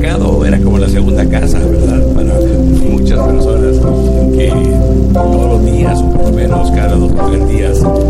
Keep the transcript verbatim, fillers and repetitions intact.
supermercado era como la segunda casa, ¿verdad? Para muchas personas que todos los días, o por lo menos cada dos o tres días,